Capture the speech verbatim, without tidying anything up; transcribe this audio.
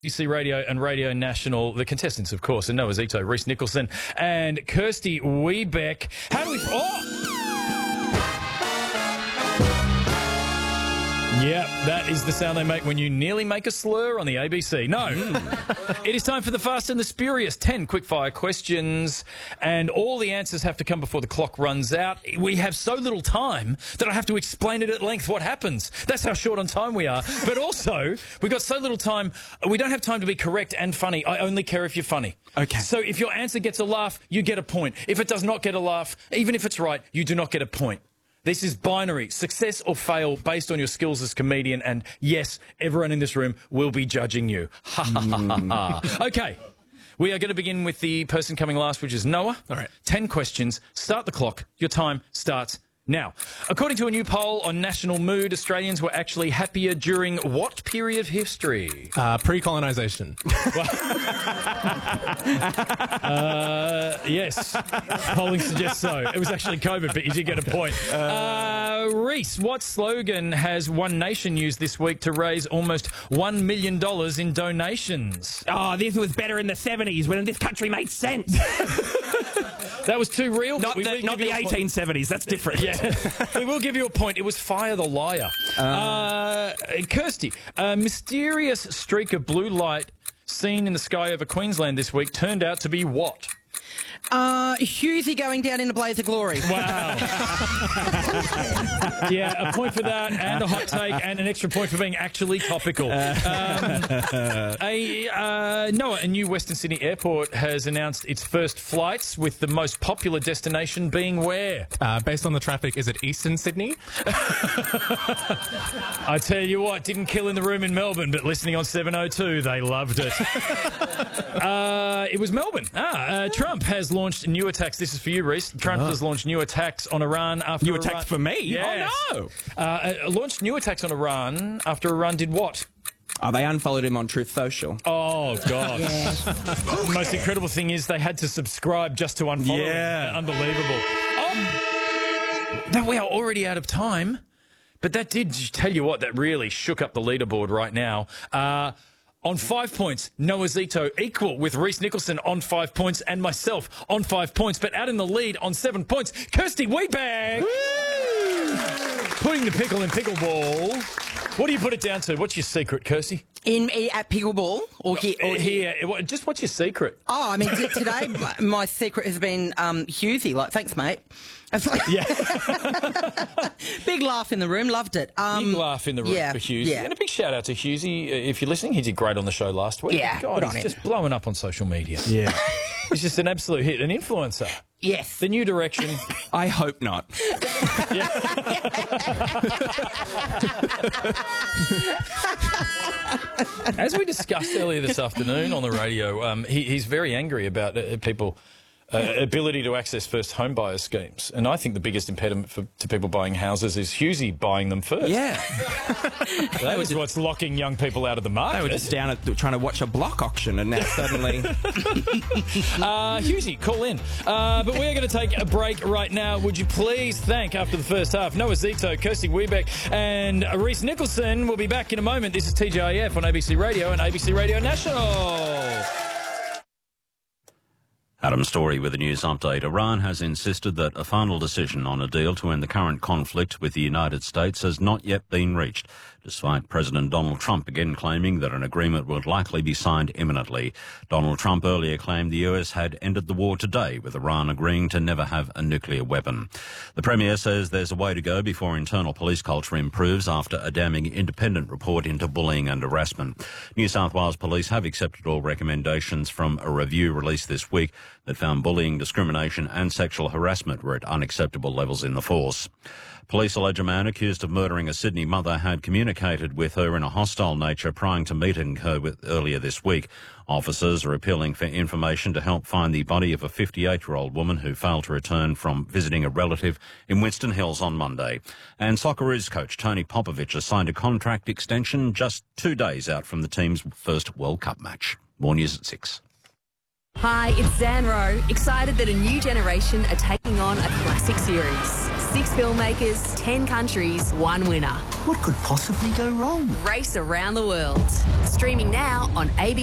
A B C Radio and Radio National, the contestants, of course, and Noah Zito, Reese Nicholson, and Kirsty Wiebeck. How do we... Oh! Yep, that is the sound they make when you nearly make a slur on the A B C. No. Mm. It is time for the Fast and the Spurious. Ten quickfire questions, and all the answers have to come before the clock runs out. We have so little time that I have to explain it at length what happens. That's how short on time we are. But also, we've got so little time, we don't have time to be correct and funny. I only care if you're funny. Okay. So if your answer gets a laugh, you get a point. If it does not get a laugh, even if it's right, you do not get a point. This is binary, success or fail, based on your skills as comedian. And yes, everyone in this room will be judging you. Ha ha ha ha ha. Okay, we are going to begin with the person coming last, which is Noah. All right. Ten questions. Start the clock. Your time starts now. According to a new poll on National Mood, Australians were actually happier during what period of history? Uh, pre-colonisation. uh, yes. Polling suggests so. It was actually COVID, but you did get a point. Uh, Reese, what slogan has One Nation used this week to raise almost one million dollars in donations? Oh, this was better in the seventies when this country made sense. That was too real. Not we the, not the eighteen seventies. That's different. Yeah. We will give you a point. It was Fire the Liar. Um. Uh, Kirsty, a mysterious streak of blue light seen in the sky over Queensland this week turned out to be what? Uh, Hughesy going down in a blaze of glory. Wow. Yeah, a point for that, and a hot take, and an extra point for being actually topical. Um, a, uh, Noah, a new Western Sydney airport has announced its first flights, with the most popular destination being where? Uh, based on the traffic, is it Eastern Sydney? I tell you what, didn't kill in the room in Melbourne, but listening on seven oh two, they loved it. uh, it was Melbourne. Ah, uh, Trump has launched new attacks. This is for you, Reese. Trump oh. has launched new attacks on Iran after New Iran... attacks for me? Yes. Oh, no. Uh, uh, launched new attacks on Iran after Iran did what? Oh, they unfollowed him on Truth Social. Oh, God. The most incredible thing is they had to subscribe just to unfollow yeah. him. Unbelievable. Oh, now we are already out of time, but that did tell you what, that really shook up the leaderboard right now. Uh... On five points, Noah Zito equal with Reese Nicholson on five points and myself on five points. But out in the lead on seven points, Kirsty Wiebeck. Putting the pickle in pickleball. What do you put it down to? What's your secret, Kirsty? In at pickleball or here? Or here. here. Just what's your secret? Oh, I mean, t- today my secret has been um, Hughesy. Like, thanks, mate. Yeah. Big laugh in the room. Loved it. Um, big laugh in the room yeah, for Hughesy. Yeah. And a big shout out to Hughesy. If you're listening, he did great on the show last week. Yeah, God, good he's on just him. blowing up on social media. Yeah. He's just an absolute hit. An influencer. Yes. The new direction. I hope not. Yeah. As we discussed earlier this afternoon on the radio, um, he, he's very angry about uh, people... Uh, ability to access first home buyer schemes. And I think the biggest impediment for, to people buying houses is Hughesy buying them first. Yeah. That was what's locking young people out of the market. They were just down at, trying to watch a block auction, and now suddenly... uh, Hughesy, call in. Uh, but we're going to take a break right now. Would you please thank, after the first half, Noah Zito, Kirsty Wiebeck and Reese Nicholson. We'll be back in a moment. This is T J A F on A B C Radio and A B C Radio National. Adam Story with a news update. Iran has insisted that a final decision on a deal to end the current conflict with the United States has not yet been reached, despite President Donald Trump again claiming that an agreement would likely be signed imminently. Donald Trump earlier claimed the U S had ended the war today, with Iran agreeing to never have a nuclear weapon. The Premier says there's a way to go before internal police culture improves after a damning independent report into bullying and harassment. New South Wales Police have accepted all recommendations from a review released this week that found bullying, discrimination and sexual harassment were at unacceptable levels in the force. Police allege a man accused of murdering a Sydney mother had communicated with her in a hostile nature prior to meeting her with earlier this week. Officers are appealing for information to help find the body of a fifty-eight-year-old woman who failed to return from visiting a relative in Winston Hills on Monday. And Socceroos coach Tony Popovich has signed a contract extension just two days out from the team's first World Cup match. More news at six. Hi, it's Zan Rowe, excited that a new generation are taking on a classic series. Six filmmakers, ten countries, one winner. What could possibly go wrong? Race around the world. Streaming now on A B C.